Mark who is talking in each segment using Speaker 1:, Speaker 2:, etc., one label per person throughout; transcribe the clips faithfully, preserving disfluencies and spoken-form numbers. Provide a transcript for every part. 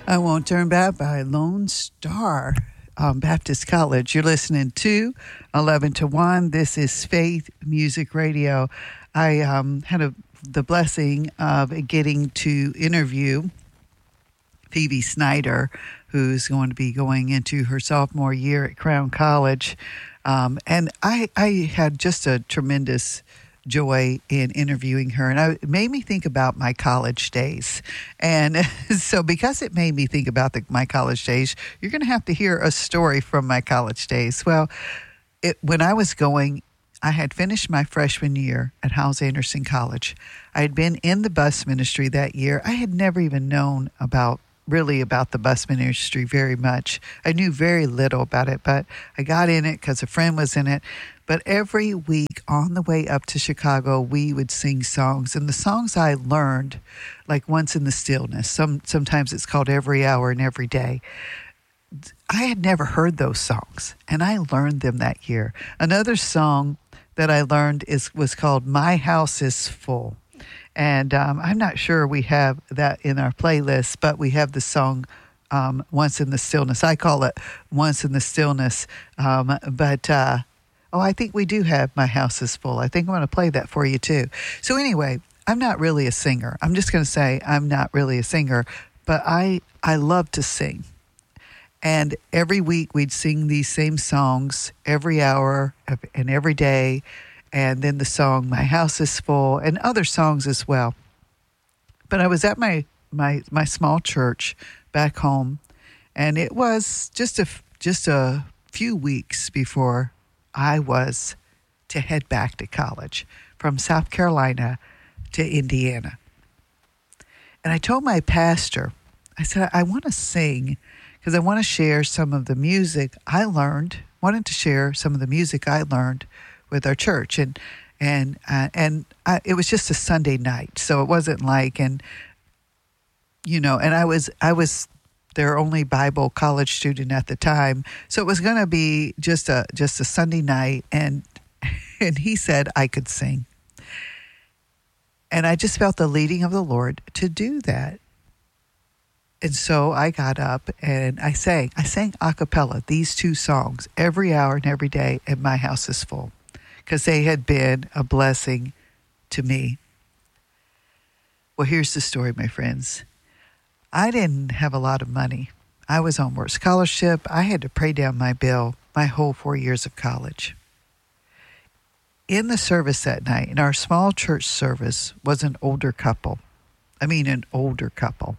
Speaker 1: I Won't Turn Back by Lone Star um, Baptist College. You're listening to eleven to one. This is Faith Music Radio. I um, had a, the blessing of getting to interview Phoebe Snyder, who's going to be going into her sophomore year at Crown College. Um, and I, I had just a tremendous joy in interviewing her, and I, it made me think about my college days. And so because it made me think about the, my college days, you're going to have to hear a story from my college days. Well, it, when I was going, I had finished my freshman year at Hyles Anderson College. I had been in the bus ministry that year. I had never even known about really about the bus ministry very much. I knew very little about it, but I got in it because a friend was in it. But every week on the way up to Chicago, we would sing songs. And the songs I learned, like Once in the Stillness, some sometimes it's called Every Hour and Every Day. I had never heard those songs, and I learned them that year. Another song that I learned is was called My House is Full. And um, I'm not sure we have that in our playlist, but we have the song um, Once in the Stillness. I call it Once in the Stillness. Um, but, uh, oh, I think we do have My House is Full. I think I'm going to play that for you, too. So anyway, I'm not really a singer. I'm just going to say I'm not really a singer, but I, I love to sing. And every week we'd sing these same songs every hour and every day. And then the song My House is Full, and other songs as well. But I was at my my my small church back home, and it was just a just a few weeks before I was to head back to college from South Carolina to Indiana. And I told my pastor, I said, I want to sing because I want to share some of the music I learned, wanted to share some of the music I learned with our church. And and uh, and I, it was just a Sunday night, so it wasn't like, and you know, and I was I was their only Bible college student at the time, so it was going to be just a just a Sunday night. And and he said I could sing, and I just felt the leading of the Lord to do that. And so I got up and I sang. I sang a cappella these two songs every hour and every day, and My House is Full, because they had been a blessing to me. Well, here's the story, my friends. I didn't have a lot of money. I was on work scholarship. I had to pay down my bill my whole four years of college. In the service that night, in our small church service, was an older couple. I mean, an older couple.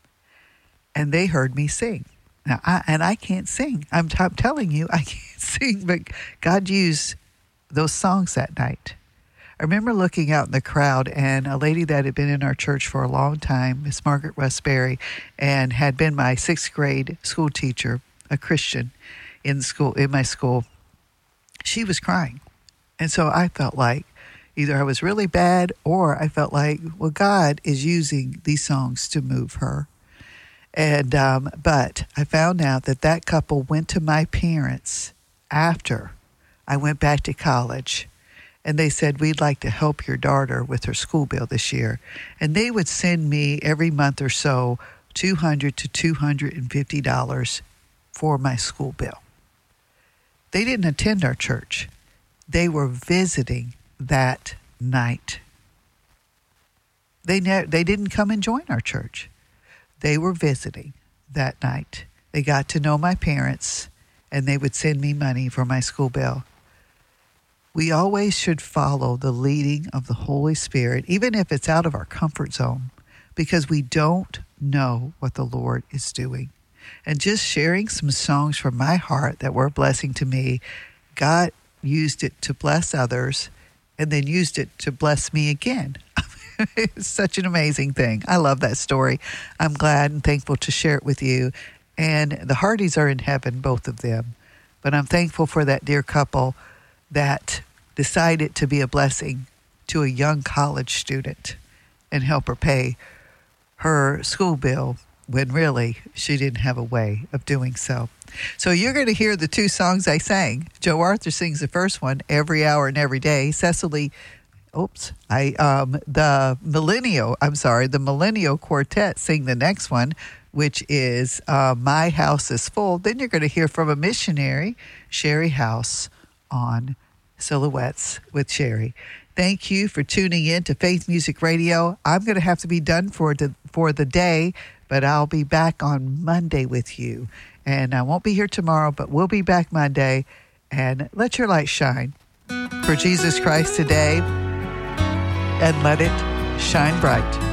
Speaker 1: And they heard me sing. Now, I, and I can't sing. I'm, t- I'm telling you, I can't sing, but God used those songs that night. I remember looking out in the crowd, and a lady that had been in our church for a long time, Miss Margaret Westbury, and had been my sixth grade school teacher, a Christian in school, in my school, she was crying. And so I felt like either I was really bad, or I felt like, well, God is using these songs to move her. And um, but I found out that that couple went to my parents after I went back to college, and they said, we'd like to help your daughter with her school bill this year. And they would send me every month or so two hundred to two hundred fifty dollars for my school bill. They didn't attend our church. They were visiting that night. They ne- they didn't come and join our church. They were visiting that night. They got to know my parents, and they would send me money for my school bill. We always should follow the leading of the Holy Spirit, even if it's out of our comfort zone, because we don't know what the Lord is doing. And just sharing some songs from my heart that were a blessing to me, God used it to bless others, and then used it to bless me again. It's such an amazing thing. I love that story. I'm glad and thankful to share it with you. And the Hardys are in heaven, both of them. But I'm thankful for that dear couple that decided to be a blessing to a young college student and help her pay her school bill when really she didn't have a way of doing so. So you're going to hear the two songs I sang. Joe Arthur sings the first one, Every Hour and Every Day. Cecily Oops, I um the Millennial. I'm sorry, the Millennial Quartet sing the next one, which is uh, "My House Is Full." Then you're going to hear from a missionary, Sherry House, on Silhouettes with Sherry. Thank you for tuning in to Faith Music Radio. I'm going to have to be done for the for the day, but I'll be back on Monday with you, and I won't be here tomorrow, but we'll be back Monday. And let your light shine for Jesus Christ today. And let it shine bright.